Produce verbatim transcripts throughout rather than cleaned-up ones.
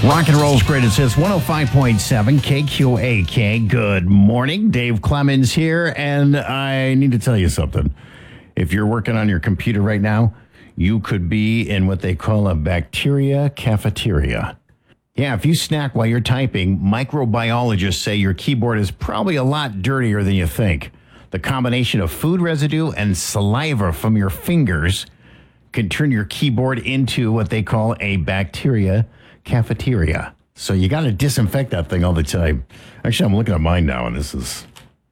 Rock and roll's greatest hits, one oh five point seven K Q A K. Good morning. Dave Clemens here, and I need to tell you something. If you're working on your computer right now, you could be in what they call a bacteria cafeteria. Yeah, if you snack while you're typing, microbiologists say your keyboard is probably a lot dirtier than you think. The combination of food residue and saliva from your fingers can turn your keyboard into what they call a bacteria cafeteria. So you got to disinfect that thing all the time. Actually, I'm looking at mine now, and this is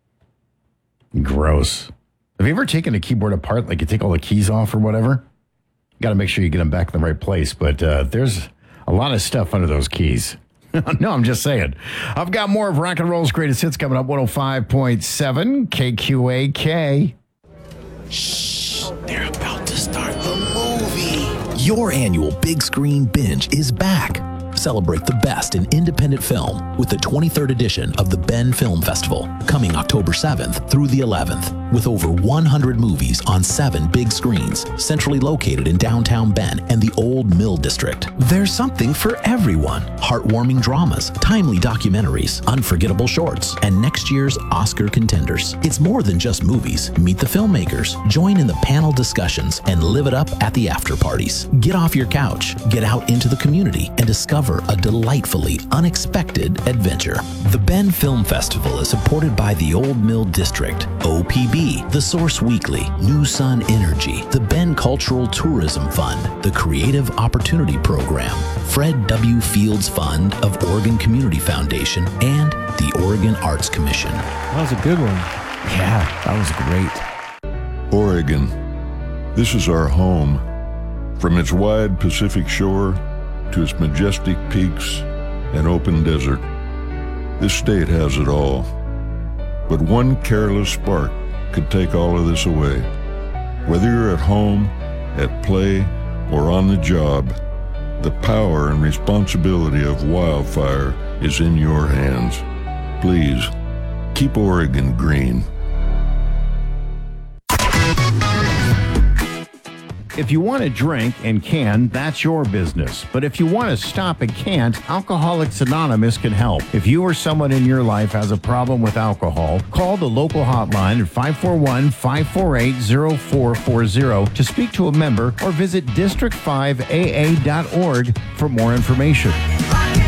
gross. Have you ever taken a keyboard apart, like you take all the keys off or whatever? You got to make sure you get them back in the right place. But uh, there's a lot of stuff under those keys. No, I'm just saying. I've got more of rock and roll's greatest hits coming up. one oh five point seven K Q A K. Shh, they're about to start the movie. Your annual big screen binge is back. Celebrate the best in independent film with the twenty-third edition of the Ben Film Festival, coming October seventh through the eleventh, with over one hundred movies on seven big screens, centrally located in downtown Ben and the Old Mill District. There's something for everyone. Heartwarming dramas, timely documentaries, unforgettable shorts, and next year's Oscar contenders. It's more than just movies. Meet the filmmakers, join in the panel discussions, and live it up at the after parties. Get off your couch, get out into the community, and discover a delightfully unexpected adventure. The Ben Film Festival is supported by the Old Mill District, O P B, The Source Weekly, New Sun Energy, the Ben Cultural Tourism Fund, the Creative Opportunity Program, Fred W. Fields Fund of Oregon Community Foundation, and the Oregon Arts Commission. That was a good one. Yeah, that was great. Oregon, this is our home. From its wide Pacific shore to its majestic peaks and open desert, this state has it all. But one careless spark could take all of this away. Whether you're at home, at play, or on the job, the power and responsibility of wildfire is in your hands. Please, keep Oregon green. If you want to drink and can, that's your business. But if you want to stop and can't, Alcoholics Anonymous can help. If you or someone in your life has a problem with alcohol, call the local hotline at five four one, five four eight, zero four four zero to speak to a member or visit district five A A dot org for more information.